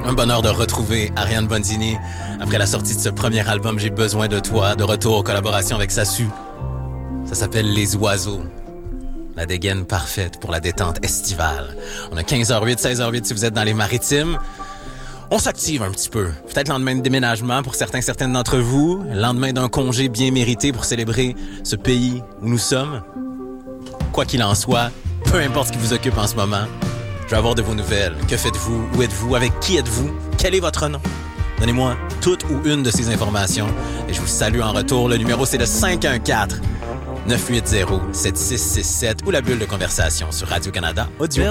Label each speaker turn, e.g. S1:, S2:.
S1: Un bonheur de retrouver Ariane Bondini après la sortie de ce premier album J'ai besoin de toi, de retour en collaboration avec Sassu. Ça s'appelle Les Oiseaux. La dégaine parfaite pour la détente estivale. On a 15h08, 16h08 si vous êtes dans les maritimes. On s'active un petit peu. Peut-être lendemain de déménagement pour certaines d'entre vous. Lendemain d'un congé bien mérité pour célébrer ce pays où nous sommes. Quoi qu'il en soit, peu importe ce qui vous occupe en ce moment, je veux avoir de vos nouvelles. Que faites-vous? Où êtes-vous? Avec qui êtes-vous? Quel est votre nom? Donnez-moi toute ou une de ces informations et je vous salue en retour. Le numéro, c'est le 514-980-7667 ou la bulle de conversation sur Radio-Canada Audio.